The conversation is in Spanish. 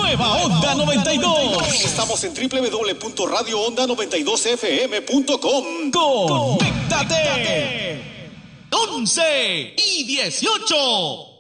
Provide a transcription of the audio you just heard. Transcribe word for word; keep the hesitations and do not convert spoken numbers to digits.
Nueva Onda noventa y dos. Estamos en doble u doble u doble u punto radio onda noventa y dos f m punto com. Conéctate. once y dieciocho.